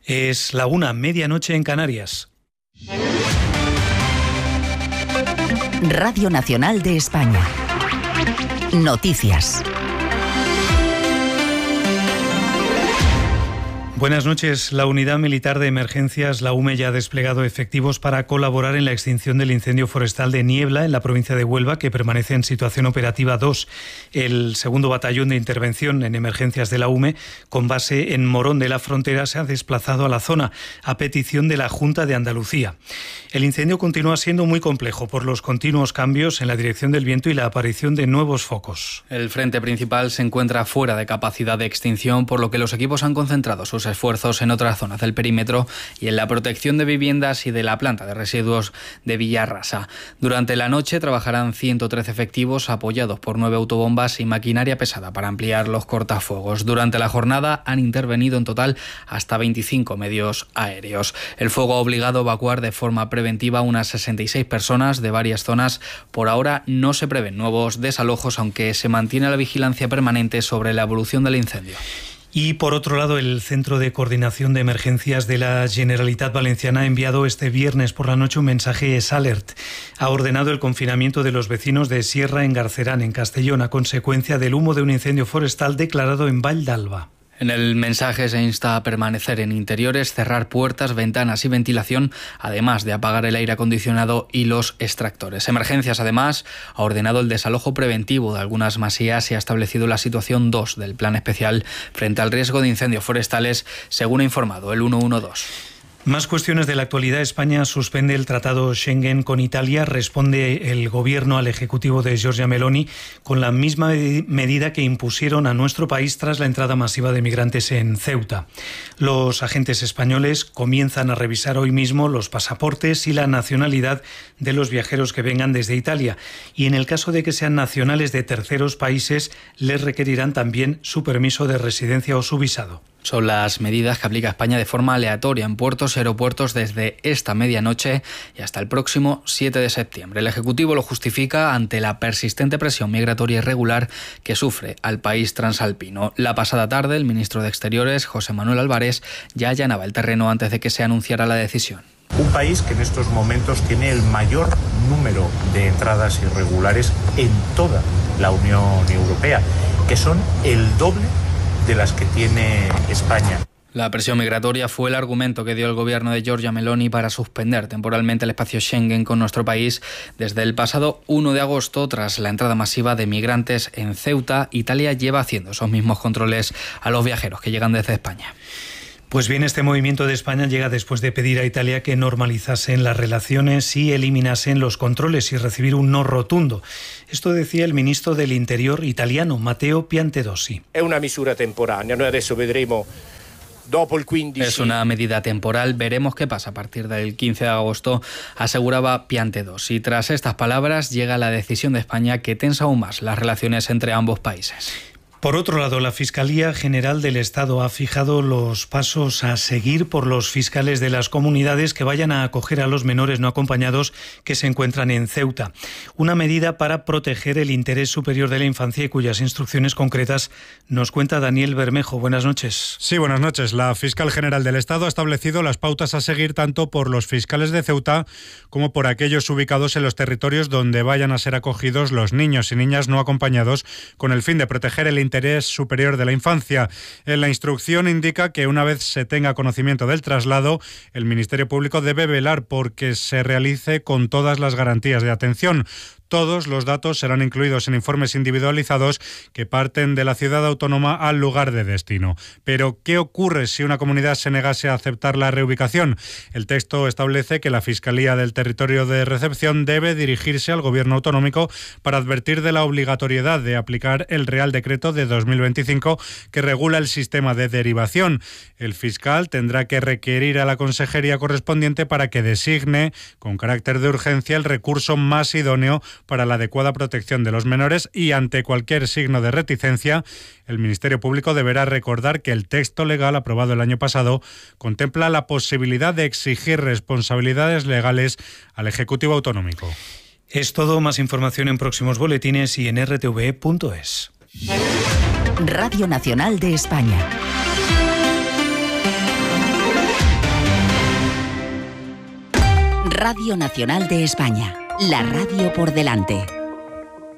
Es la 1:00, medianoche en Canarias. Radio Nacional de España. Noticias. Buenas noches. La Unidad Militar de Emergencias, la UME, ya ha desplegado efectivos para colaborar en la extinción del incendio forestal de Niebla, en la provincia de Huelva, que permanece en situación operativa 2. El segundo batallón de intervención en emergencias de la UME, con base en Morón de la Frontera, se ha desplazado a la zona, a petición de la Junta de Andalucía. El incendio continúa siendo muy complejo por los continuos cambios en la dirección del viento y la aparición de nuevos focos. El frente principal se encuentra fuera de capacidad de extinción, por lo que los equipos han concentrado sus esfuerzos en otras zonas del perímetro y en la protección de viviendas y de la planta de residuos de Villarrasa. Durante la noche trabajarán 113 efectivos apoyados por 9 autobombas y maquinaria pesada para ampliar los cortafuegos. Durante la jornada han intervenido en total hasta 25 medios aéreos. El fuego ha obligado a evacuar de forma preventiva a unas 66 personas de varias zonas. Por ahora no se prevén nuevos desalojos, aunque se mantiene la vigilancia permanente sobre la evolución del incendio. Y por otro lado, el Centro de Coordinación de Emergencias de la Generalitat Valenciana ha enviado este viernes por la noche un mensaje SALERT. Ha ordenado el confinamiento de los vecinos de Sierra Engarcerán, en Castellón, a consecuencia del humo de un incendio forestal declarado en Vall d'Alba. En el mensaje se insta a permanecer en interiores, cerrar puertas, ventanas y ventilación, además de apagar el aire acondicionado y los extractores. Emergencias, además, ha ordenado el desalojo preventivo de algunas masías y ha establecido la situación 2 del plan especial frente al riesgo de incendios forestales, según ha informado el 112. Más cuestiones de la actualidad. España suspende el tratado Schengen con Italia. Responde el gobierno al ejecutivo de Giorgia Meloni con la misma medida que impusieron a nuestro país tras la entrada masiva de migrantes en Ceuta. Los agentes españoles comienzan a revisar hoy mismo los pasaportes y la nacionalidad de los viajeros que vengan desde Italia. Y en el caso de que sean nacionales de terceros países, les requerirán también su permiso de residencia o su visado. Son las medidas que aplica España de forma aleatoria en puertos y aeropuertos desde esta medianoche y hasta el próximo 7 de septiembre. El Ejecutivo lo justifica ante la persistente presión migratoria irregular que sufre al país transalpino. La pasada tarde, el ministro de Exteriores, José Manuel Álvarez, ya allanaba el terreno antes de que se anunciara la decisión. Un país que en estos momentos tiene el mayor número de entradas irregulares en toda la Unión Europea, que son el doble de las que tiene España. La presión migratoria fue el argumento que dio el gobierno de Giorgia Meloni para suspender temporalmente el espacio Schengen con nuestro país. Desde el pasado 1 de agosto, tras la entrada masiva de migrantes en Ceuta, Italia lleva haciendo esos mismos controles a los viajeros que llegan desde España. Pues bien, este movimiento de España llega después de pedir a Italia que normalizasen las relaciones y eliminasen los controles y recibir un no rotundo. Esto decía el ministro del Interior italiano, Matteo Piantedosi. Es una misura temporanea, noi adesso vedremo. Es una medida temporal, veremos qué pasa a partir del 15 de agosto, aseguraba Piantedosi. Tras estas palabras llega la decisión de España que tensa aún más las relaciones entre ambos países. Por otro lado, la Fiscalía General del Estado ha fijado los pasos a seguir por los fiscales de las comunidades que vayan a acoger a los menores no acompañados que se encuentran en Ceuta. Una medida para proteger el interés superior de la infancia y cuyas instrucciones concretas nos cuenta Daniel Bermejo. Buenas noches. Sí, buenas noches. La Fiscal General del Estado ha establecido las pautas a seguir tanto por los fiscales de Ceuta como por aquellos ubicados en los territorios donde vayan a ser acogidos los niños y niñas no acompañados, con el fin de proteger el interés superior de la infancia. En la instrucción indica que una vez se tenga conocimiento del traslado, el Ministerio Público debe velar porque se realice con todas las garantías de atención. Todos los datos serán incluidos en informes individualizados que parten de la ciudad autónoma al lugar de destino. Pero, ¿qué ocurre si una comunidad se negase a aceptar la reubicación? El texto establece que la Fiscalía del Territorio de Recepción debe dirigirse al Gobierno autonómico para advertir de la obligatoriedad de aplicar el Real Decreto de 2025 que regula el sistema de derivación. El fiscal tendrá que requerir a la consejería correspondiente para que designe, con carácter de urgencia, el recurso más idóneo para la adecuada protección de los menores y ante cualquier signo de reticencia, el Ministerio Público deberá recordar que el texto legal aprobado el año pasado contempla la posibilidad de exigir responsabilidades legales al Ejecutivo Autonómico. Es todo. Más información en próximos boletines y en rtv.es. Radio Nacional de España. Radio Nacional de España, la radio por delante.